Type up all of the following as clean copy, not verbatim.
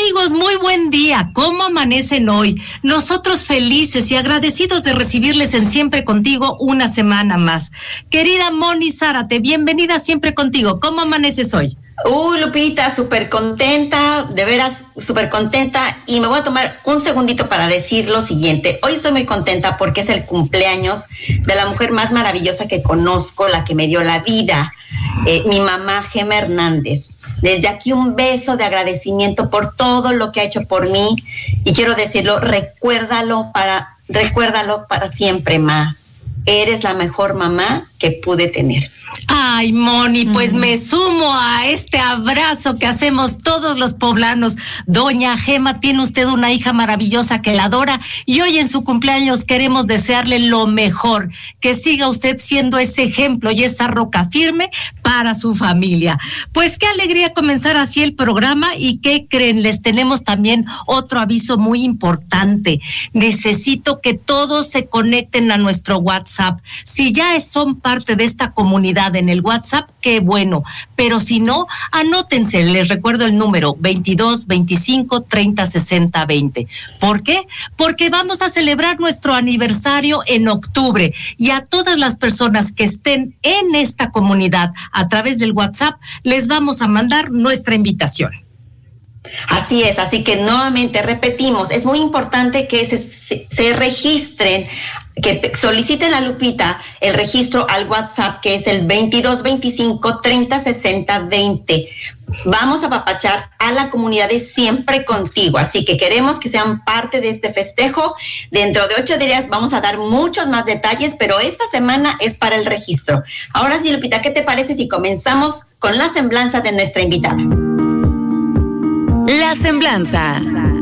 Amigos, muy buen día. ¿Cómo amanecen hoy? Nosotros felices y agradecidos de recibirles en Siempre Contigo una semana más. Querida Moni Zárate, bienvenida a Siempre Contigo. ¿Cómo amaneces hoy? Lupita, súper contenta, de veras súper contenta, y me voy a tomar un segundito para decir lo siguiente. Hoy estoy muy contenta porque es el cumpleaños de la mujer más maravillosa que conozco, la que me dio la vida, mi mamá Gema Hernández. Desde aquí un beso de agradecimiento por todo lo que ha hecho por mí, y quiero decirlo, recuérdalo para siempre, ma. Eres la mejor mamá que pude tener. Ay, Moni, pues me sumo a este abrazo que hacemos todos los poblanos. Doña Gema, tiene usted una hija maravillosa que la adora, y hoy en su cumpleaños queremos desearle lo mejor, que siga usted siendo ese ejemplo y esa roca firme para su familia. Pues qué alegría comenzar así el programa. ¿Y qué creen? Les tenemos también otro aviso muy importante. Necesito que todos se conecten a nuestro WhatsApp. Si ya son parte de esta comunidad en el WhatsApp, qué bueno, pero si no, anótense. Les recuerdo el número 22 25 30 60 20. ¿Por qué? Porque vamos a celebrar nuestro aniversario en octubre, y a todas las personas que estén en esta comunidad a través del WhatsApp les vamos a mandar nuestra invitación. Así es, así que nuevamente repetimos, es muy importante que se registren, que soliciten a Lupita el registro al WhatsApp, que es el 22 25 30 60 20. Vamos a apapachar a la comunidad de Siempre Contigo, así que queremos que sean parte de este festejo. Dentro de 8 días vamos a dar muchos más detalles, pero esta semana es para el registro. Ahora sí, Lupita, ¿qué te parece si comenzamos con la semblanza de nuestra invitada? La semblanza.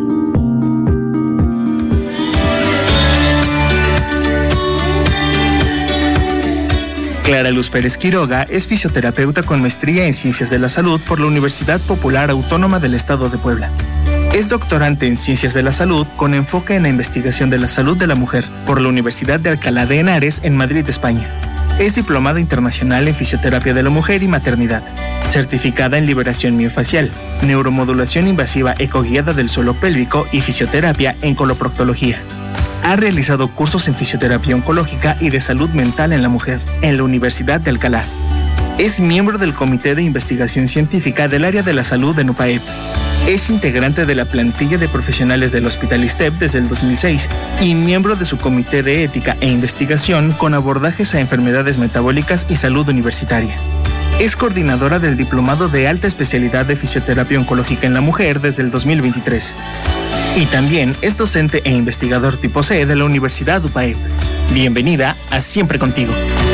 Clara Luz Pérez Quiroga es fisioterapeuta con maestría en Ciencias de la Salud por la Universidad Popular Autónoma del Estado de Puebla. Es doctorante en Ciencias de la Salud con enfoque en la investigación de la salud de la mujer por la Universidad de Alcalá de Henares en Madrid, España. Es diplomada internacional en fisioterapia de la mujer y maternidad, certificada en liberación miofacial, neuromodulación invasiva ecoguiada del suelo pélvico y fisioterapia en coloproctología. Ha realizado cursos en fisioterapia oncológica y de salud mental en la mujer en la Universidad de Alcalá. Es miembro del Comité de Investigación Científica del Área de la Salud de NUPAEP. Es integrante de la plantilla de profesionales del Hospital ISSSTE desde el 2006 y miembro de su Comité de Ética e Investigación con abordajes a enfermedades metabólicas y salud universitaria. Es coordinadora del Diplomado de Alta Especialidad de Fisioterapia Oncológica en la Mujer desde el 2023. Y también es docente e investigador tipo C de la Universidad UPAEP. Bienvenida a Siempre Contigo.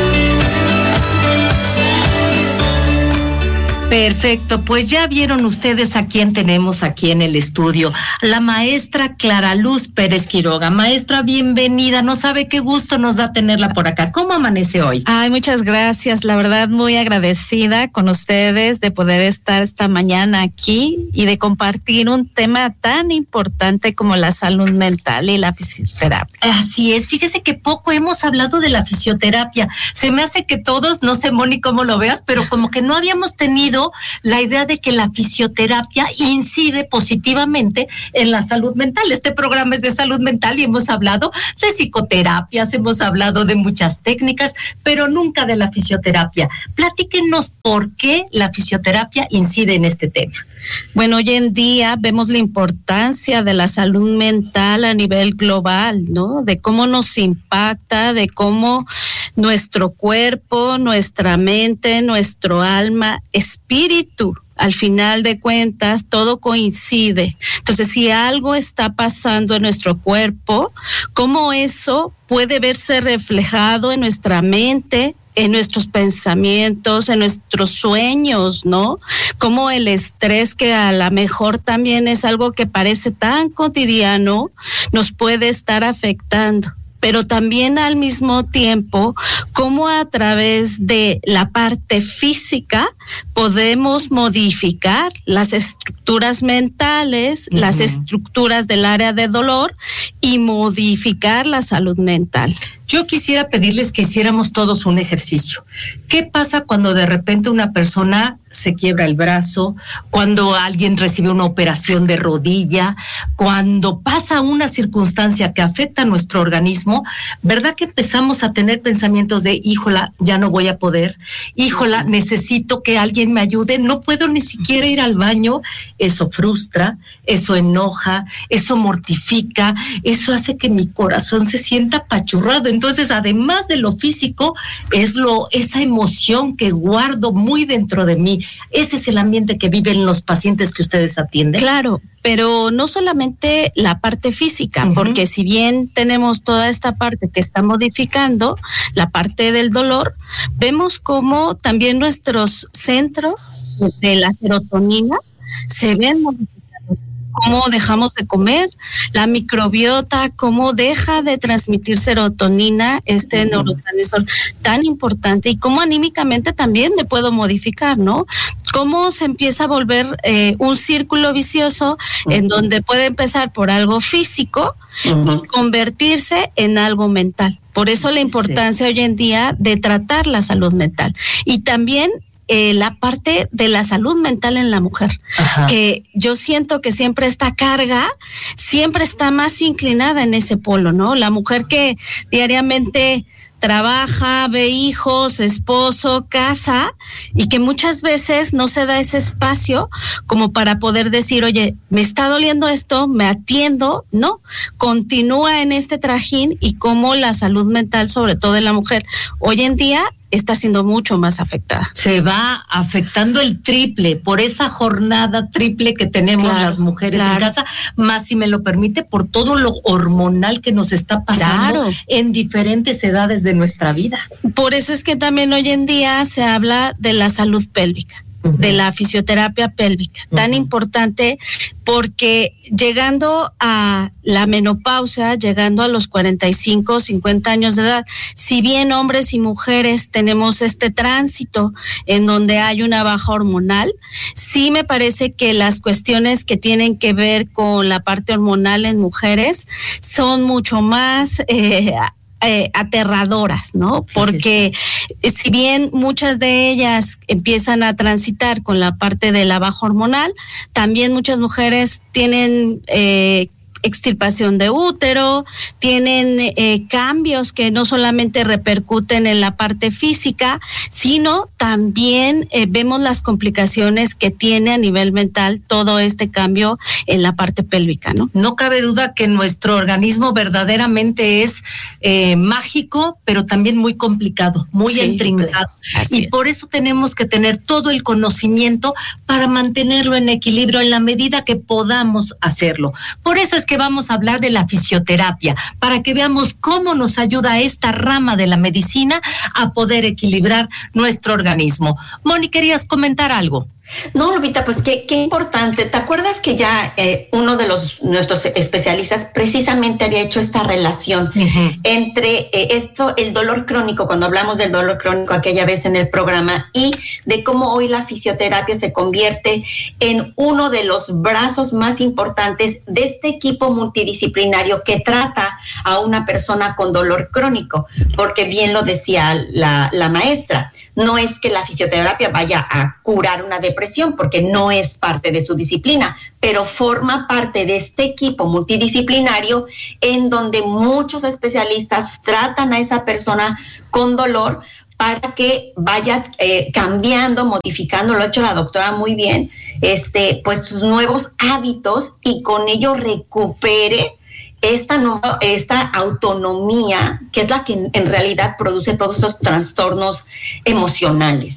Perfecto, pues ya vieron ustedes a quién tenemos aquí en el estudio, la maestra Clara Luz Pérez Quiroga. Maestra, bienvenida, no sabe qué gusto nos da tenerla por acá. ¿Cómo amanece hoy? Ay, muchas gracias, la verdad muy agradecida con ustedes de poder estar esta mañana aquí y de compartir un tema tan importante como la salud mental y la fisioterapia. Así es, fíjese que poco hemos hablado de la fisioterapia. Se me hace que todos, no sé, Moni, cómo lo veas, pero como que no habíamos tenido la idea de que la fisioterapia incide positivamente en la salud mental. Este programa es de salud mental y hemos hablado de psicoterapias, hemos hablado de muchas técnicas, pero nunca de la fisioterapia. Platíquenos por qué la fisioterapia incide en este tema. Bueno, hoy en día vemos la importancia de la salud mental a nivel global, ¿no? De cómo nos impacta, de cómo nuestro cuerpo, nuestra mente, nuestro alma, espíritu, al final de cuentas, todo coincide. Entonces, si algo está pasando en nuestro cuerpo, ¿cómo eso puede verse reflejado en nuestra mente, en nuestros pensamientos, en nuestros sueños, ¿no? Como el estrés, que a lo mejor también es algo que parece tan cotidiano, nos puede estar afectando. Pero también al mismo tiempo, cómo a través de la parte física podemos modificar las estructuras mentales, las estructuras del área de dolor y modificar la salud mental. Yo quisiera pedirles que hiciéramos todos un ejercicio. ¿Qué pasa cuando de repente una persona se quiebra el brazo, cuando alguien recibe una operación de rodilla, cuando pasa una circunstancia que afecta a nuestro organismo? ¿Verdad que empezamos a tener pensamientos de, híjola, ya no voy a poder, híjola, necesito que alguien me ayude, no puedo ni siquiera ir al baño? Eso frustra, eso enoja, eso mortifica, eso hace que mi corazón se sienta apachurrado. Entonces, además de lo físico, es esa emoción que guardo muy dentro de mí. Ese es el ambiente que viven los pacientes que ustedes atienden. Claro, pero no solamente la parte física, porque si bien tenemos toda esta parte que está modificando, la parte del dolor, vemos cómo también nuestros centros de la serotonina se ven modificados. Cómo dejamos de comer, la microbiota, cómo deja de transmitir serotonina, este neurotransmisor tan importante, y cómo anímicamente también me puedo modificar, ¿no? Cómo se empieza a volver un círculo vicioso en donde puede empezar por algo físico y convertirse en algo mental. Por eso la importancia hoy en día de tratar la salud mental. Y también la parte de la salud mental en la mujer, que yo siento que siempre esta carga siempre está más inclinada en ese polo, ¿no? La mujer que diariamente trabaja, ve hijos, esposo, casa, y que muchas veces no se da ese espacio como para poder decir, oye, me está doliendo esto, me atiendo, ¿no? Continúa en este trajín, y cómo la salud mental, sobre todo de la mujer, hoy en día está siendo mucho más afectada. Se va afectando el triple por esa jornada triple que tenemos las mujeres en casa, más, si me lo permite, por todo lo hormonal que nos está pasando en diferentes edades de nuestra vida. Por eso es que también hoy en día se habla de la salud pélvica, de la fisioterapia pélvica, tan importante, porque llegando a la menopausia, llegando a los 45, 50 años de edad, si bien hombres y mujeres tenemos este tránsito en donde hay una baja hormonal, sí me parece que las cuestiones que tienen que ver con la parte hormonal en mujeres son mucho más aterradoras, ¿no? Porque si bien muchas de ellas empiezan a transitar con la parte de la baja hormonal, también muchas mujeres tienen extirpación de útero, tienen cambios que no solamente repercuten en la parte física, sino también vemos las complicaciones que tiene a nivel mental todo este cambio en la parte pélvica, ¿no? No cabe duda que nuestro organismo verdaderamente es mágico, pero también muy complicado, muy intrincado. Y por eso tenemos que tener todo el conocimiento para mantenerlo en equilibrio en la medida que podamos hacerlo. Por eso es que vamos a hablar de la fisioterapia, para que veamos cómo nos ayuda esta rama de la medicina a poder equilibrar nuestro organismo. Moni, ¿querías comentar algo? No, Lupita, pues qué importante. ¿Te acuerdas que ya uno de nuestros especialistas precisamente había hecho esta relación entre el dolor crónico, cuando hablamos del dolor crónico aquella vez en el programa, y de cómo hoy la fisioterapia se convierte en uno de los brazos más importantes de este equipo multidisciplinario que trata a una persona con dolor crónico? Porque bien lo decía la maestra, no es que la fisioterapia vaya a curar una depresión, porque no es parte de su disciplina, pero forma parte de este equipo multidisciplinario en donde muchos especialistas tratan a esa persona con dolor para que vaya cambiando, modificando, lo ha hecho la doctora muy bien, pues sus nuevos hábitos, y con ello recupere esta autonomía, que es la que en realidad produce todos esos trastornos emocionales.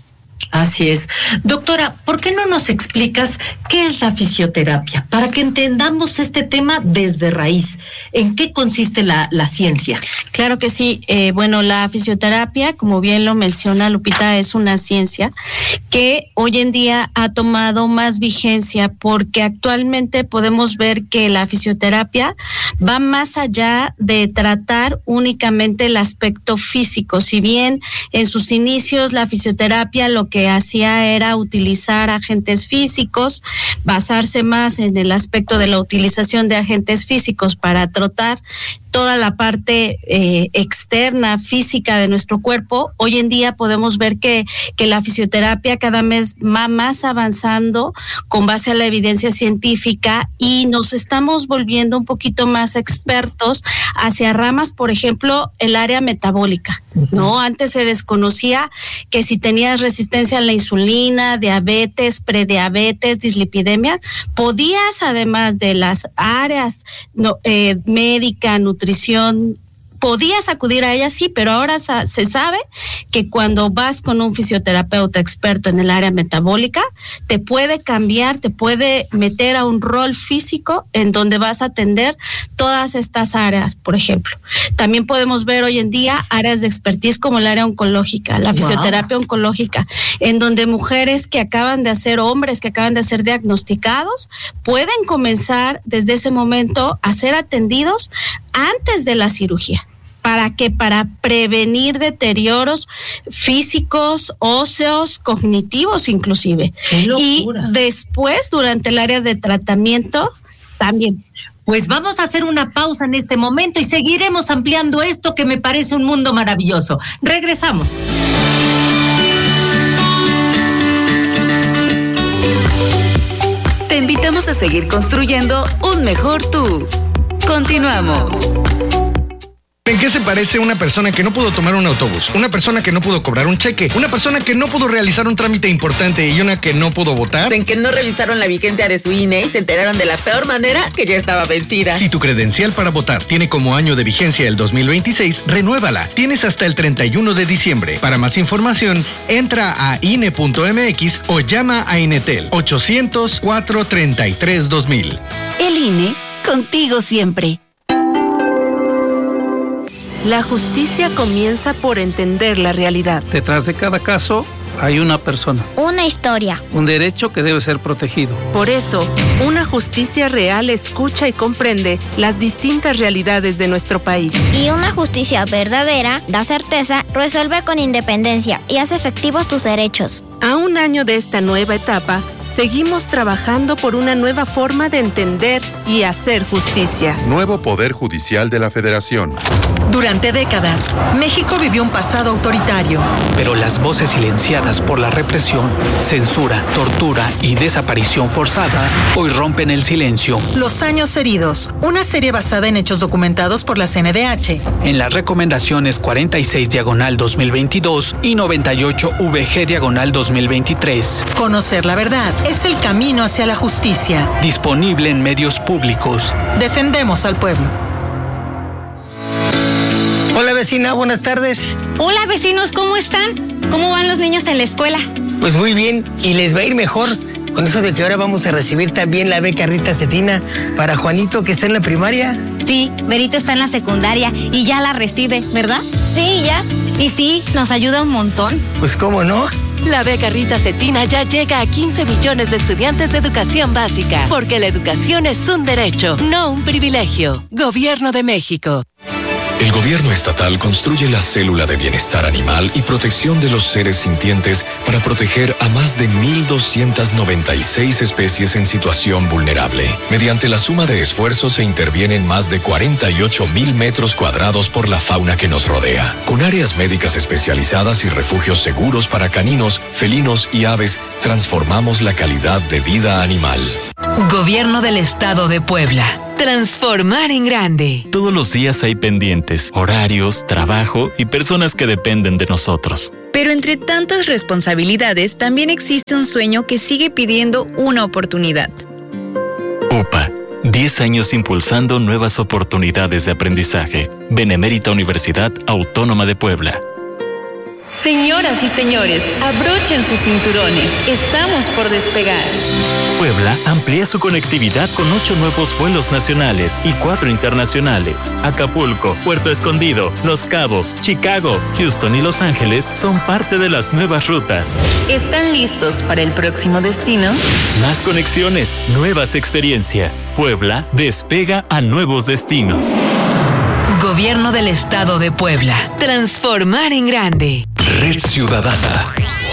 Así es. Doctora, ¿por qué no nos explicas qué es la fisioterapia? Para que entendamos este tema desde raíz. ¿En qué consiste la ciencia? Claro que sí. Bueno, la fisioterapia, como bien lo menciona Lupita, es una ciencia que hoy en día ha tomado más vigencia porque actualmente podemos ver que la fisioterapia va más allá de tratar únicamente el aspecto físico. Si bien en sus inicios la fisioterapia lo que hacía era utilizar agentes físicos, basarse más en el aspecto de la utilización de agentes físicos para tratar toda la parte externa, física de nuestro cuerpo. Hoy en día podemos ver que la fisioterapia cada vez va más avanzando con base a la evidencia científica y nos estamos volviendo un poquito más expertos hacia ramas, por ejemplo, el área metabólica, ¿no? Antes se desconocía que si tenías resistencia a la insulina, diabetes, prediabetes, dislipidemia, podías, además de las áreas médica, nutrición, podías acudir a ella, sí, pero ahora se sabe que cuando vas con un fisioterapeuta experto en el área metabólica, te puede cambiar, te puede meter a un rol físico en donde vas a atender todas estas áreas, por ejemplo. También podemos ver hoy en día áreas de expertise como el área oncológica, la fisioterapia oncológica, en donde mujeres que acaban de ser, hombres que acaban de ser diagnosticados, pueden comenzar desde ese momento a ser atendidos antes de la cirugía. ¿Para qué? Para prevenir deterioros físicos, óseos, cognitivos inclusive. Y después, durante el área de tratamiento, también. Pues vamos a hacer una pausa en este momento y seguiremos ampliando esto que me parece un mundo maravilloso. Regresamos. Te invitamos a seguir construyendo un mejor tú. Continuamos. ¿En qué se parece una persona que no pudo tomar un autobús? Una persona que no pudo cobrar un cheque, una persona que no pudo realizar un trámite importante y una que no pudo votar. En que no revisaron la vigencia de su INE y se enteraron de la peor manera que ya estaba vencida. Si tu credencial para votar tiene como año de vigencia el 2026, renuévala. Tienes hasta el 31 de diciembre. Para más información, entra a INE.mx o llama a Inetel 800-433-2000. El INE, contigo siempre. La justicia comienza por entender la realidad. Detrás de cada caso hay una persona. Una historia. Un derecho que debe ser protegido. Por eso, una justicia real escucha y comprende las distintas realidades de nuestro país. Y una justicia verdadera da certeza, resuelve con independencia y hace efectivos tus derechos. A un año de esta nueva etapa, seguimos trabajando por una nueva forma de entender y hacer justicia. Nuevo Poder Judicial de la Federación. Durante décadas, México vivió un pasado autoritario. Pero las voces silenciadas por la represión, censura, tortura y desaparición forzada hoy rompen el silencio. Los años heridos, una serie basada en hechos documentados por la CNDH. En las recomendaciones 46/2022 y 98-VG/2023. Conocer la verdad es el camino hacia la justicia. Disponible en medios públicos. Defendemos al pueblo. Hola vecina, buenas tardes. Hola vecinos, ¿cómo están? ¿Cómo van los niños en la escuela? Pues muy bien, y les va a ir mejor con eso de que ahora vamos a recibir también la beca Rita Cetina para Juanito que está en la primaria. Sí, Berito está en la secundaria y ya la recibe, ¿verdad? Sí, ya. Y sí, nos ayuda un montón. Pues cómo no. La beca Rita Cetina ya llega a 15 millones de estudiantes de educación básica, porque la educación es un derecho, no un privilegio. Gobierno de México. El gobierno estatal construye la célula de bienestar animal y protección de los seres sintientes para proteger a más de 1,296 especies en situación vulnerable. Mediante la suma de esfuerzos se intervienen más de 48,000 metros cuadrados por la fauna que nos rodea. Con áreas médicas especializadas y refugios seguros para caninos, felinos y aves, transformamos la calidad de vida animal. Gobierno del Estado de Puebla. Transformar en grande. Todos los días hay pendientes, horarios, trabajo y personas que dependen de nosotros. Pero entre tantas responsabilidades, también existe un sueño que sigue pidiendo una oportunidad. UPA, 10 años impulsando nuevas oportunidades de aprendizaje. Benemérita Universidad Autónoma de Puebla. Señoras y señores, abrochen sus cinturones. Estamos por despegar. Puebla amplía su conectividad con 8 nuevos vuelos nacionales y 4 internacionales. Acapulco, Puerto Escondido, Los Cabos, Chicago, Houston y Los Ángeles son parte de las nuevas rutas. ¿Están listos para el próximo destino? Más conexiones, nuevas experiencias. Puebla despega a nuevos destinos. Gobierno del Estado de Puebla. Transformar en grande. Red Ciudadana.